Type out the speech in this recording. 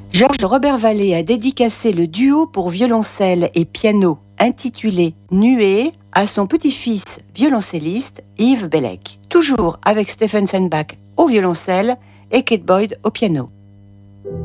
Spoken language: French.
Georges Robert Vallée a dédicacé le duo pour violoncelle et piano intitulé Nuée à son petit-fils violoncelliste Yves Bellec, toujours avec Stephen Sandbach au violoncelle et Kate Boyd au piano.